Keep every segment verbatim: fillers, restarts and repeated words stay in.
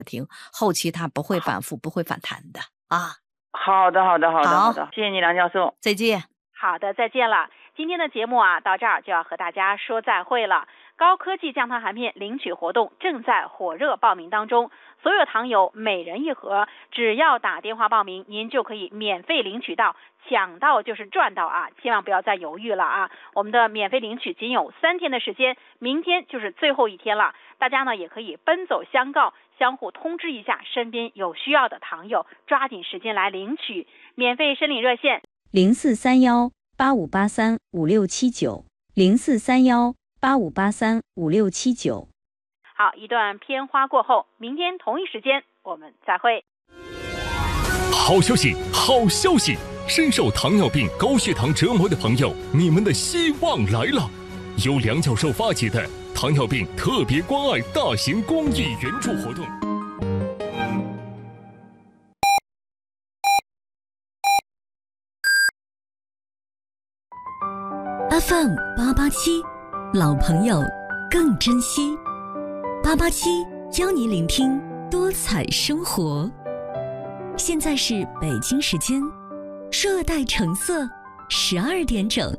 停，后期它不会反复，不会反弹的啊。 好的，好的，好的， 好好的，谢谢你，梁教授， 再见。 好的，再见了。今天的节目啊，到这儿就要和大家说再会了。高科技降糖含片领取活动正在火热报名当中，所有糖友每人一盒，只要打电话报名，您就可以免费领取到，抢到就是赚到啊！千万不要再犹豫了啊！我们的免费领取仅有三天的时间，明天就是最后一天了。大家呢也可以奔走相告，相互通知一下身边有需要的糖友，抓紧时间来领取。免费申领热线零四三幺八五八三五六七九零四三幺八五八三五六七九。 好，一段片花过后，明天同一时间我们再会。 好消息，好消息！深受糖尿病、高血糖折磨的朋友，你们的希望来了！由梁教授发起的糖尿病特别关爱大型公益援助活动。 F M 八八七，老朋友更珍惜。八八七教你聆听多彩生活。现在是北京时间热带橙色十二点整。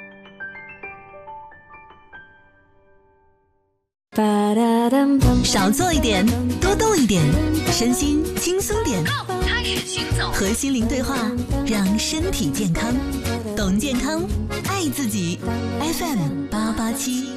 少做一点，多动一点，身心轻松点。开始行走，和心灵对话，让身体健康。懂健康，爱自己。F M 八八七。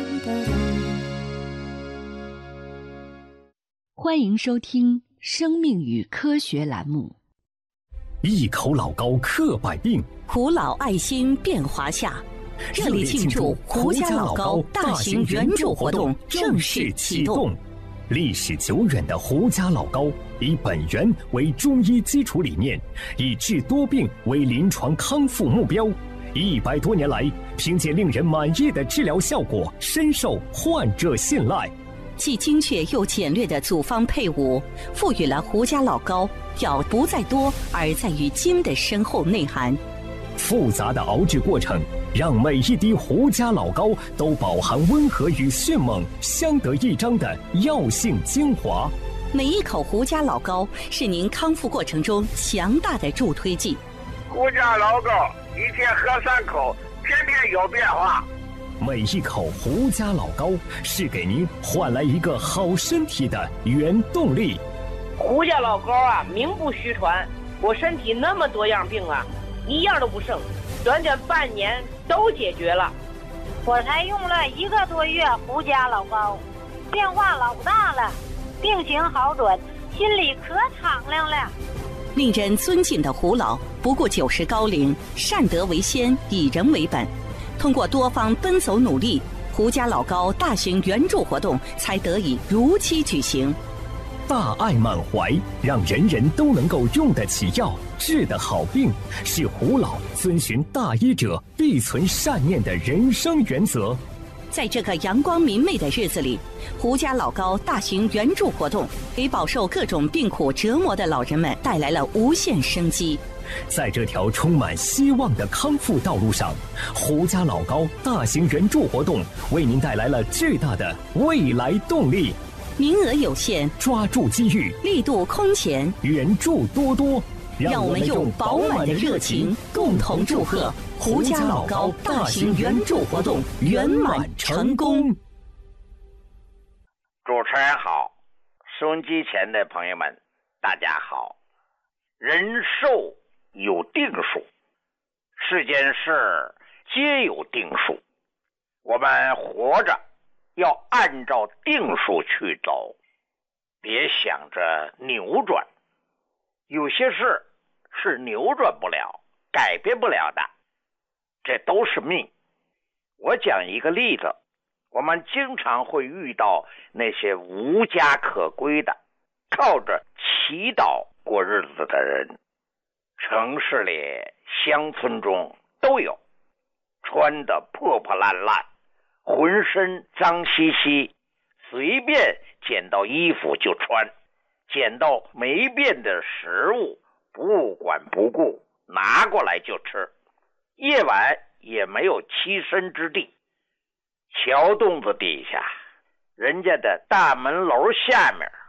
欢迎收听《生命与科学》栏目。 一口老高克百病， 胡老爱心变华夏。热烈庆祝胡家老高大型援助活动正式启动。 历史久远的胡家老高，以本源为中医基础理念，以治多病为临床康复目标。一百多年来，凭借令人满意的治疗效果，深受患者信赖。 既精确又简略的组方配伍，赋予了胡家老高药不在多，而在于精的深厚内涵。 复杂的熬制过程，让每一滴胡家老高都饱含温和与迅猛相得益彰的药性精华。 每一口胡家老高是您康复过程中强大的助推剂。 胡家老高一天喝三口，天天有变化。 每一口胡家老高是给您换来一个好身体的原动力。 胡家老高啊，名不虚传，我身体那么多样病啊，一样都不剩，短短半年都解决了。 我才用了一个多月胡家老高，变化老大了，病情好转，心里可敞亮了。 令人尊敬的胡老，不顾九十高龄，善德为先，以人为本。通过多方奔走努力，胡家老高大型援助活动才得以如期举行。 大爱满怀，让人人都能够用得起药，治得好病，是胡老遵循大医者必存善念的人生原则。 在这个阳光明媚的日子里，胡家老高大型援助活动给饱受各种病苦折磨的老人们带来了无限生机。 在这条充满希望的康复道路上，胡家老高大型援助活动为您带来了巨大的未来动力。 名额有限， 抓住机遇， 力度空前， 援助多多。 让我们用饱满的热情，共同祝贺胡家老高大型援助活动圆满成功。 主持人好，收音机前的朋友们，大家好。人寿有定数，世间事皆有定数，我们活着要按照定数去走，别想着扭转。有些事是扭转不了、改变不了的，这都是命。我讲一个例子，我们经常会遇到那些无家可归的，靠着祈祷过日子的人。城市里、乡村中都有，穿得破破烂烂，浑身脏兮兮，随便捡到衣服就穿，捡到没变的食物不管不顾拿过来就吃，夜晚也没有栖身之地。桥洞子底下，人家的大门楼下面